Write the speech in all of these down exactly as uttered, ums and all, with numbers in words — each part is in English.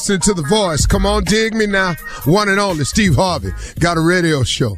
Listen to the voice. Come on, dig me now. One and only Steve Harvey got a radio show.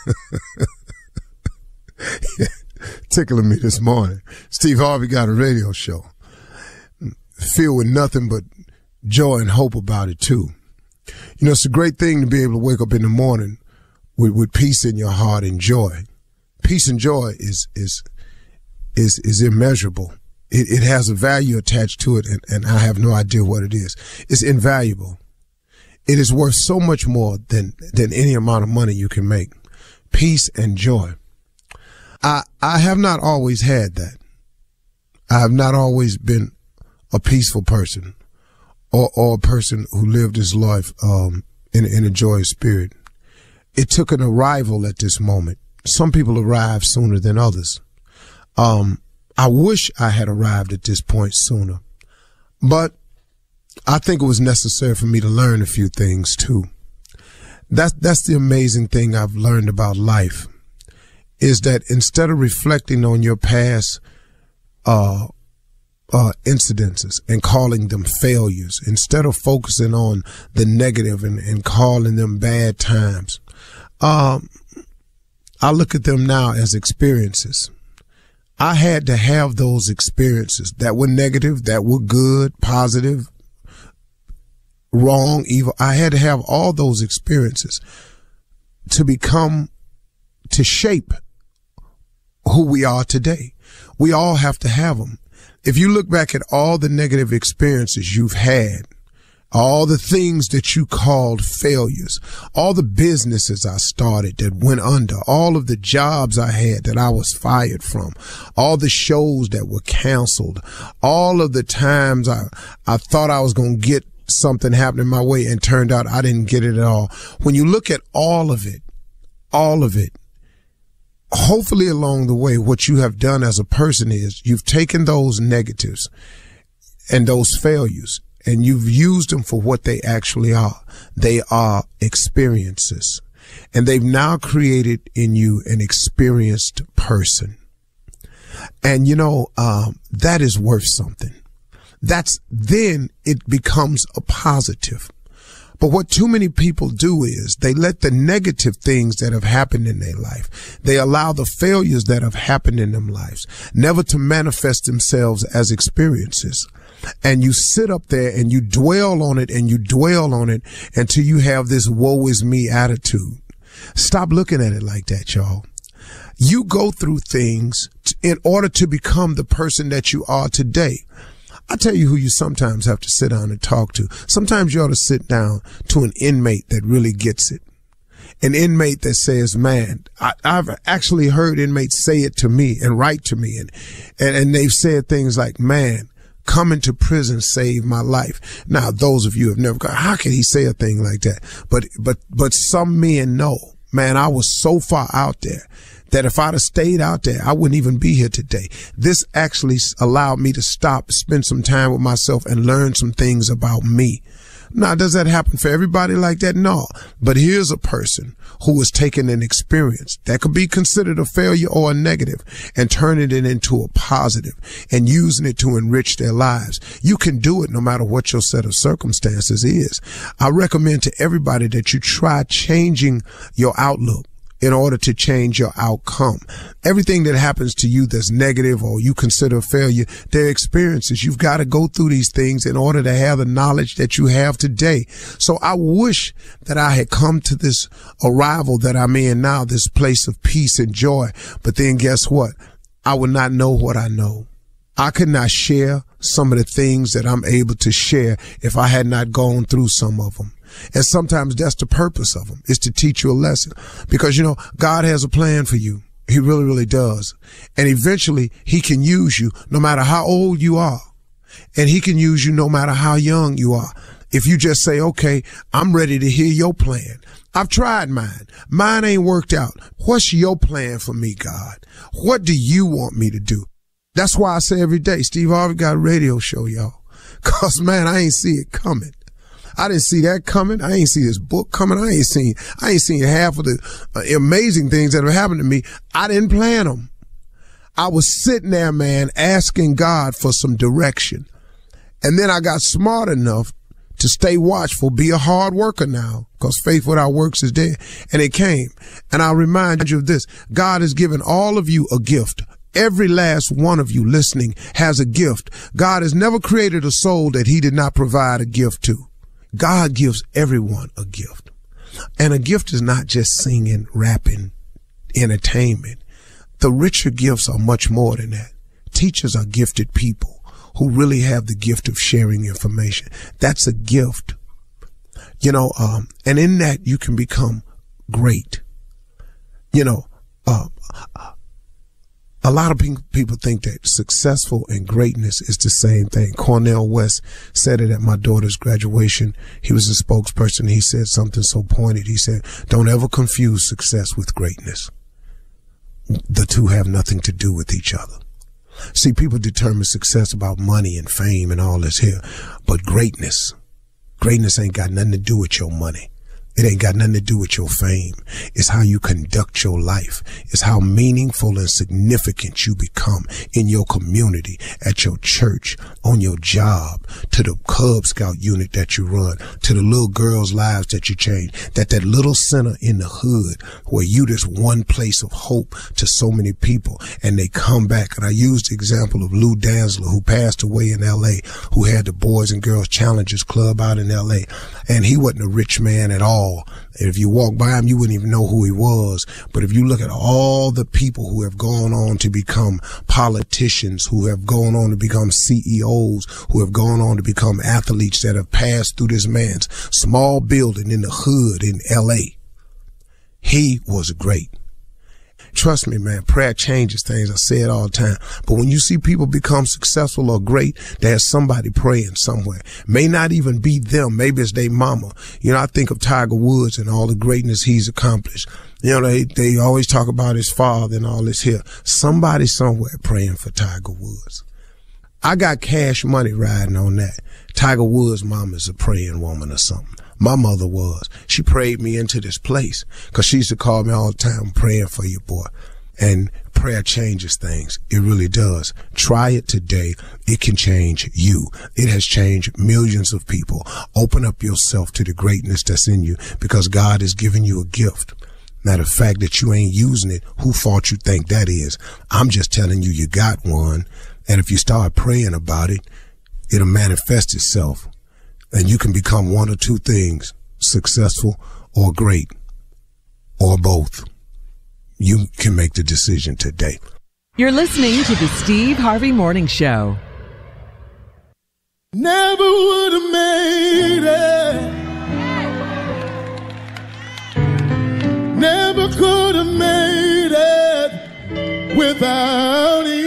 Tickling me this morning. Steve Harvey got a radio show. Filled with nothing but joy and hope about it too. You know, it's a great thing to be able to wake up in the morning with, with peace in your heart and joy. Peace and joy is is is is immeasurable. It, it has a value attached to it, and, and I have no idea what it is. It's invaluable. It is worth so much more than than any amount of money you can make. Peace and joy. I I have not always had that. I have not always been a peaceful person, or or a person who lived his life um in in a joyous spirit. It took an arrival at this moment. Some people arrive sooner than others. Um. I wish I had arrived at this point sooner, but I think it was necessary for me to learn a few things too. That's, that's the amazing thing I've learned about life, is that instead of reflecting on your past, uh, uh, incidences and calling them failures, instead of focusing on the negative and, and calling them bad times, um, I look at them now as experiences. I had to have those experiences that were negative, that were good, positive, wrong, evil. I had to have all those experiences to become, to shape who we are today. We all have to have them. If you look back at all the negative experiences you've had, all the things that you called failures, all the businesses I started that went under, all of the jobs I had that I was fired from, all the shows that were canceled, all of the times I, I thought I was going to get something happening my way and turned out I didn't get it at all. When you look at all of it, all of it, hopefully along the way, what you have done as a person is you've taken those negatives and those failures, and you've used them for what they actually are. They are experiences. And they've now created in you an experienced person. And, you know, um, that is worth something. That's, then it becomes a positive. But what too many people do is they let the negative things that have happened in their life, they allow the failures that have happened in them lives never to manifest themselves as experiences. And you sit up there and you dwell on it and you dwell on it until you have this woe is me attitude. Stop looking at it like that, y'all. You go through things in order to become the person that you are today. I tell you who you sometimes have to sit down and talk to. Sometimes you ought to sit down to an inmate that really gets it. An inmate that says, man, I, I've actually heard inmates say it to me and write to me. And, and, and they've said things like, man, coming to prison saved my life. Now, those of you have never gone, how can he say a thing like that? But, but, but some men know, man, I was so far out there that if I'd have stayed out there, I wouldn't even be here today. This actually allowed me to stop, spend some time with myself and learn some things about me. Now, does that happen for everybody like that? No. But here's a person who has taken an experience that could be considered a failure or a negative and turning it into a positive and using it to enrich their lives. You can do it no matter what your set of circumstances is. I recommend to everybody that you try changing your outlook in order to change your outcome. Everything that happens to you that's negative or you consider a failure, they're experiences. You've got to go through these things in order to have the knowledge that you have today. So I wish that I had come to this arrival that I'm in now, this place of peace and joy. But then guess what? I would not know what I know. I could not share some of the things that I'm able to share if I had not gone through some of them. And sometimes that's the purpose of them, is to teach you a lesson. Because, you know, God has a plan for you. He really, really does. And eventually he can use you no matter how old you are. And he can use you no matter how young you are. If you just say, okay, I'm ready to hear your plan. I've tried mine. Mine ain't worked out. What's your plan for me, God? What do you want me to do? That's why I say every day, Steve Harvey got a radio show, y'all. Cause man, I ain't see it coming. I didn't see that coming. I ain't see this book coming. I ain't seen, I ain't seen half of the uh, amazing things that have happened to me. I didn't plan them. I was sitting there, man, asking God for some direction. And then I got smart enough to stay watchful, be a hard worker now, because faith without works is dead. And it came. And I'll remind you of this. God has given all of you a gift. Every last one of you listening has a gift. God has never created a soul that he did not provide a gift to. God gives everyone a gift. And a gift is not just singing, rapping, entertainment. The richer gifts are much more than that. Teachers are gifted people who really have the gift of sharing information. That's a gift. You know, um, and in that you can become great. You know, uh, a lot of people think that successful and greatness is the same thing. Cornel West said it at my daughter's graduation. He was a spokesperson. He said something so pointed. He said, don't ever confuse success with greatness. The two have nothing to do with each other. See, people determine success about money and fame and all this here, but greatness, greatness ain't got nothing to do with your money. It ain't got nothing to do with your fame. It's how you conduct your life. It's how meaningful and significant you become in your community, at your church, on your job, to the Cub Scout unit that you run, to the little girls' lives that you change, that that little center in the hood where you just one place of hope to so many people, and they come back. And I used the example of Lou Danzler, who passed away in L A, who had the Boys and Girls Challengers Club out in L A, and he wasn't a rich man at all. If you walk by him, you wouldn't even know who he was. But if you look at all the people who have gone on to become politicians, who have gone on to become C E Os, who have gone on to become athletes that have passed through this man's small building in the hood in L A, he was great. Trust me, man, prayer changes things. I say it all the time. But when you see people become successful or great, there's somebody praying somewhere. May not even be them. Maybe it's their mama. You know, I think of Tiger Woods and all the greatness he's accomplished. You know, they, they always talk about his father and all this here. Somebody somewhere praying for Tiger Woods. I got cash money riding on that. Tiger Woods' mama's a praying woman or something. My mother was. She prayed me into this place because she used to call me all the time, I'm praying for you, boy. And prayer changes things. It really does. Try it today. It can change you. It has changed millions of people. Open up yourself to the greatness that's in you, because God has given you a gift. Now, the fact that you ain't using it, who fault you think that is? I'm just telling you, you got one. And if you start praying about it, it'll manifest itself. And you can become one or two things, successful or great, or both. You can make the decision today. You're listening to the Steve Harvey Morning Show. Never would have made it. Never could have made it without you.